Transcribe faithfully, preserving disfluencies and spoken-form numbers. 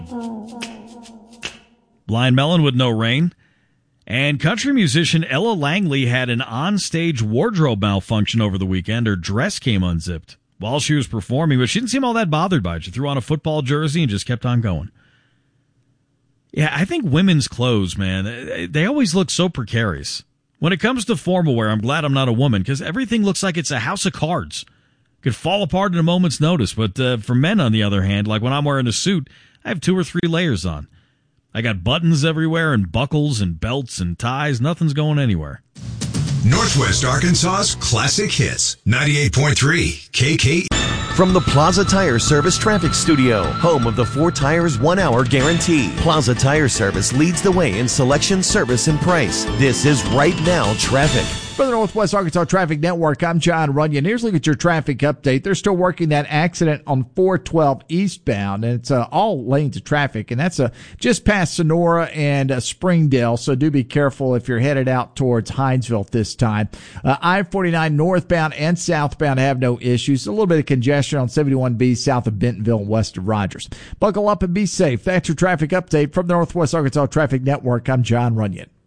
Blind Melon with No Rain. And country musician Ella Langley had an onstage wardrobe malfunction over the weekend. Her dress came unzipped while she was performing, but she didn't seem all that bothered by it. She threw on a football jersey and just kept on going. Yeah, I think women's clothes, man, they always look so precarious. When it comes to formal wear, I'm glad I'm not a woman because everything looks like it's a house of cards. Could fall apart in a moment's notice. But uh, for men, on the other hand, like when I'm wearing a suit, I have two or three layers on. I got buttons everywhere and buckles and belts and ties. Nothing's going anywhere. Northwest Arkansas's classic hits. ninety-eight point three K K. From the Plaza Tire Service Traffic Studio, home of the four tires, one hour guarantee. Plaza Tire Service leads the way in selection, service, and price. This is Right Now Traffic. For the Northwest Arkansas Traffic Network, I'm John Runyon. Here's a look at your traffic update. They're still working that accident on four twelve eastbound, and it's uh, all lanes of traffic, and that's uh, just past Sonora and uh, Springdale, so do be careful if you're headed out towards Hinesville this time. Uh, I forty-nine northbound and southbound have no issues. A little bit of congestion on seventy-one B south of Bentonville and west of Rogers. Buckle up and be safe. That's your traffic update from the Northwest Arkansas Traffic Network. I'm John Runyon.